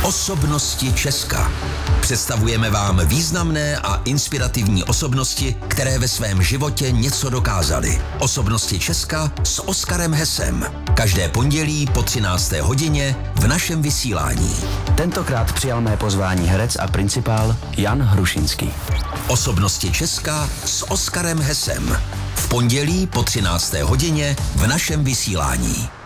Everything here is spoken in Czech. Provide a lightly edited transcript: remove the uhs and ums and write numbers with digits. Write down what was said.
Osobnosti Česka. Představujeme vám významné a inspirativní osobnosti, které ve svém životě něco dokázaly. Osobnosti Česka s Oskarem Hesem. Každé pondělí po 13. hodině v našem vysílání. Tentokrát přijal mé pozvání herec a principál Jan Hrušinský. Osobnosti Česka s Oskarem Hesem. V pondělí po 13. hodině v našem vysílání.